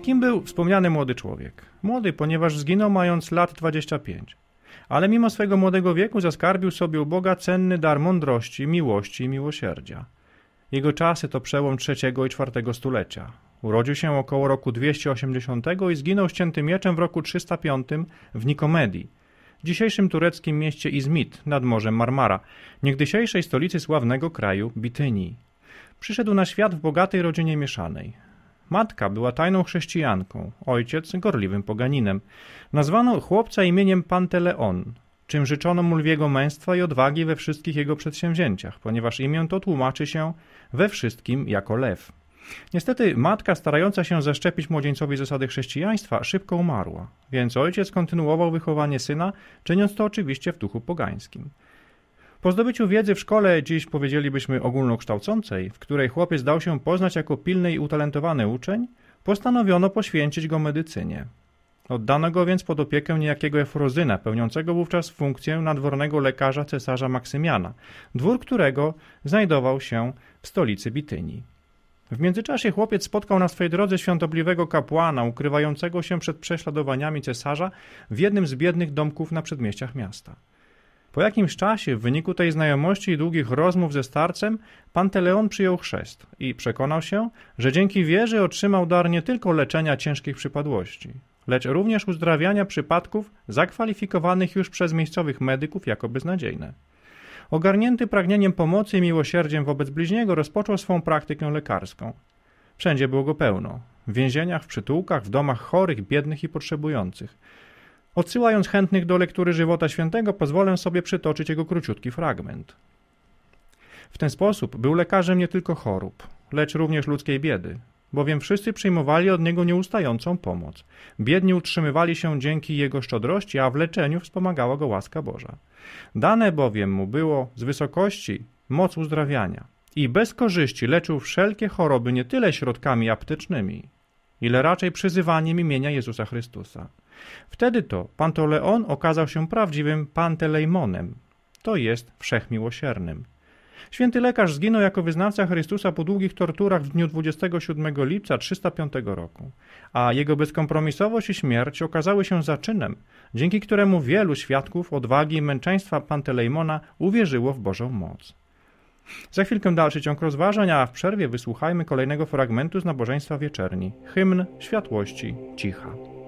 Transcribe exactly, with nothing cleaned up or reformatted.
Kim był wspomniany młody człowiek? Młody, ponieważ zginął mając lat dwadzieścia pięć. Ale mimo swego młodego wieku zaskarbił sobie u Boga cenny dar mądrości, miłości i miłosierdzia. Jego czasy to przełom trzeciego i czwartego stulecia. Urodził się około roku dwieście osiemdziesiątego i zginął ściętym mieczem w roku trzysta piątym w Nikomedii, dzisiejszym tureckim mieście Izmit nad Morzem Marmara, niegdysiejszej stolicy sławnego kraju Bitynii. Przyszedł na świat w bogatej rodzinie mieszanej. Matka była tajną chrześcijanką, ojciec gorliwym poganinem. Nazwano chłopca imieniem Panteleon, czym życzono mu lwiego męstwa i odwagi we wszystkich jego przedsięwzięciach, ponieważ imię to tłumaczy się we wszystkim jako lew. Niestety matka, starająca się zaszczepić młodzieńcowi zasady chrześcijaństwa, szybko umarła, więc ojciec kontynuował wychowanie syna, czyniąc to oczywiście w duchu pogańskim. Po zdobyciu wiedzy w szkole, dziś powiedzielibyśmy ogólnokształcącej, w której chłopiec dał się poznać jako pilny i utalentowany uczeń, postanowiono poświęcić go medycynie. Oddano go więc pod opiekę niejakiego Efrozyna, pełniącego wówczas funkcję nadwornego lekarza cesarza Maksymiana, dwór którego znajdował się w stolicy Bitynii. W międzyczasie chłopiec spotkał na swojej drodze świątobliwego kapłana, ukrywającego się przed prześladowaniami cesarza w jednym z biednych domków na przedmieściach miasta. Po jakimś czasie, w wyniku tej znajomości i długich rozmów ze starcem, Panteleon przyjął chrzest i przekonał się, że dzięki wierze otrzymał dar nie tylko leczenia ciężkich przypadłości, lecz również uzdrawiania przypadków zakwalifikowanych już przez miejscowych medyków jako beznadziejne. Ogarnięty pragnieniem pomocy i miłosierdziem wobec bliźniego rozpoczął swą praktykę lekarską. Wszędzie było go pełno. W więzieniach, w przytułkach, w domach chorych, biednych i potrzebujących. Odsyłając chętnych do lektury żywota świętego, pozwolę sobie przytoczyć jego króciutki fragment. W ten sposób był lekarzem nie tylko chorób, lecz również ludzkiej biedy, bowiem wszyscy przyjmowali od niego nieustającą pomoc. Biedni utrzymywali się dzięki jego szczodrości, a w leczeniu wspomagała go łaska Boża. Dane bowiem mu było z wysokości moc uzdrawiania i bez korzyści leczył wszelkie choroby nie tyle środkami aptecznymi, ile raczej przyzywaniem imienia Jezusa Chrystusa. Wtedy to Panteleon okazał się prawdziwym Pantelejmonem, to jest wszechmiłosiernym. Święty lekarz zginął jako wyznawca Chrystusa po długich torturach w dniu dwudziestego siódmego lipca trzysta piątego roku, a jego bezkompromisowość i śmierć okazały się zaczynem, dzięki któremu wielu świadków odwagi i męczeństwa Pantelejmona uwierzyło w Bożą moc. Za chwilkę dalszy ciąg rozważań, a w przerwie wysłuchajmy kolejnego fragmentu z nabożeństwa wieczerni, hymn światłości cicha.